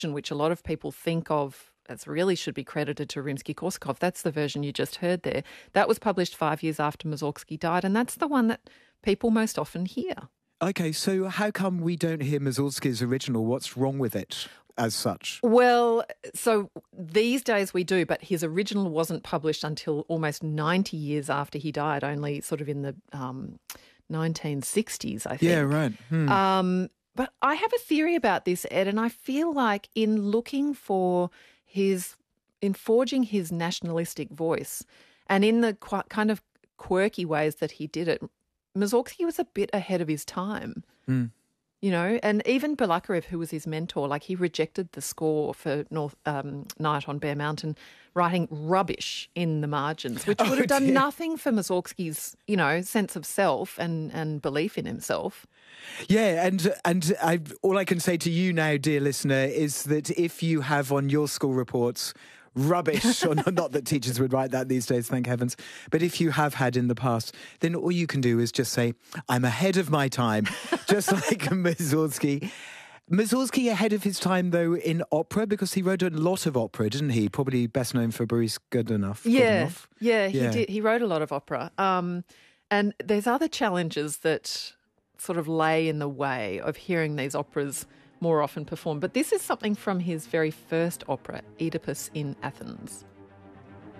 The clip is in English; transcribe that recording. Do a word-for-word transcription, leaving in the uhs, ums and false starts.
which a lot of people think of as really should be credited to Rimsky-Korsakov. That's the version you just heard there. That was published five years after Mussorgsky died, and that's the one that people most often hear. Okay, so how come we don't hear Mussorgsky's original? What's wrong with it as such? Well, so these days we do, but his original wasn't published until almost ninety years after he died, only sort of in the um, nineteen sixties, I think. Yeah, right. Hmm. Um, but I have a theory about this, Ed, and I feel like in looking for his, in forging his nationalistic voice and in the qu- kind of quirky ways that he did it, Mussorgsky was a bit ahead of his time. Hmm. You know, and even Balakarev, who was his mentor, like he rejected the score for North um, Night on Bear Mountain, writing rubbish in the margins, which would Oh, have done dear. nothing for Mussorgsky's, you know, sense of self and, and belief in himself. Yeah, and and I, all I can say to you now, dear listener, is that if you have on your school reports rubbish, or not, not that teachers would write that these days, thank heavens, but if you have had in the past, then all you can do is just say, I'm ahead of my time, just like Mussorgsky. Mussorgsky ahead of his time, though, in opera, because he wrote a lot of opera, didn't he? Probably best known for Boris Godunov. Yeah, Godunov. yeah, he Yeah. did. He wrote a lot of opera. Um, and there's other challenges that sort of lay in the way of hearing these operas more often performed. But this is something from his very first opera, Oedipus in Athens.